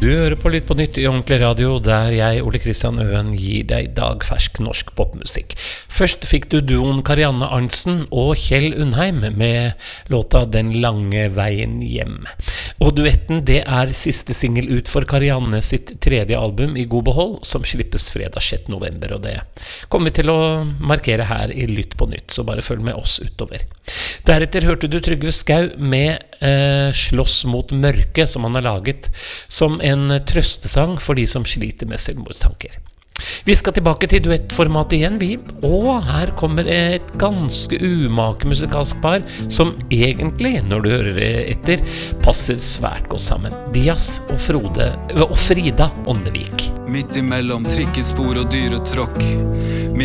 Du hører på Lytt på nytt I Ordentlig Radio, der jeg, Ole Kristian Øen, gir deg dagfersk norsk popmusikk. Først fikk du duoen Karianne Arntzen og Kjell Undheim med låta Den lange veien hjem. Og duetten, det siste single ut for Karianne sitt tredje album I God behold, som slippes fredag 6. november, og det kommer vi til å markere her I Lytt på nytt, så bare følg med oss utover. Deretter hørte du Trygve Skau med Slåss mot mørke, som han har laget som en trøstesang for de som sliter med selvmordstanker. Vi skal tilbake til duettformatet igjen, og her kommer et ganske umake musikalsk par som egentlig, når du hører etter, passer svært godt sammen. Dias og Frida Åndevik. Midt imellom trikkespor og dyretråkk,